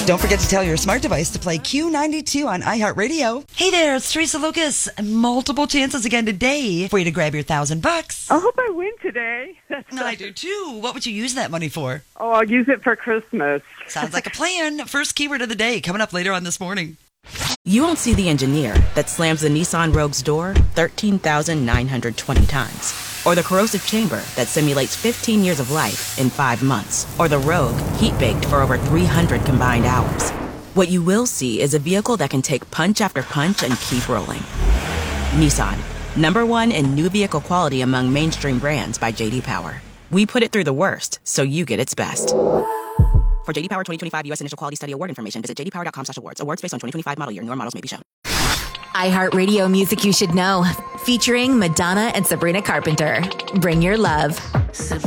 Don't forget to tell your smart device to play Q92 on iHeartRadio. Hey there, it's Teresa Lucas. Multiple chances again today for you to grab your $1,000. I hope I win today. I do too. What would you use that money for? Oh, I'll use it for Christmas. Sounds like a plan. First keyword of the day coming up later on this morning. You won't see the engineer that slams the Nissan Rogue's door 13,920 times. Or the corrosive chamber that simulates 15 years of life in 5 months. Or the Rogue heat-baked for over 300 combined hours. What you will see is a vehicle that can take punch after punch and keep rolling. Nissan, #1 in new vehicle quality among mainstream brands by J.D. Power. We put it through the worst, so you get its best. For J.D. Power 2025 U.S. Initial Quality Study Award information, visit jdpower.com/awards. Awards based on 2025 model year. Newer models may be shown. iHeartRadio Music You Should Know, featuring Madonna and Sabrina Carpenter. Bring your love.